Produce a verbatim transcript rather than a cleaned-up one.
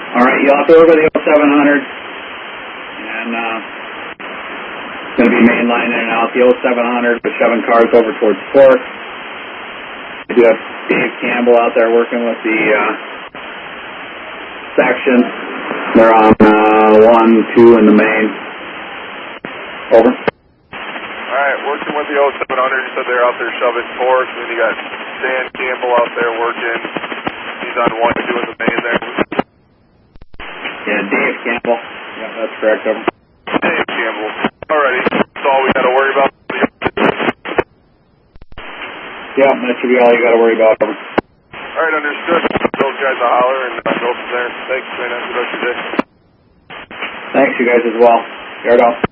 All right, you also over the oh seven hundred, and uh, it's going to be main line in and out. The oh seven hundred with shoving cars over towards Fork. We do have Dave Campbell out there working with the uh, section. They're on uh, one, two in the main. Over. All right, working with the oh seven hundred. You said they're out there shoving Fork. Then you got Dan Campbell out there working. He's on one, two in the main there. Yeah, Dave Campbell. Yeah, that's correct. Over. Dave Campbell. Alrighty, that's all we got to worry about. Yeah, that should be all you got to worry about. Over. Alright, understood. Those guys a holler and uh, go from there. Thanks, man. Have a good rest of your day. Thanks, you guys as well. Yard off.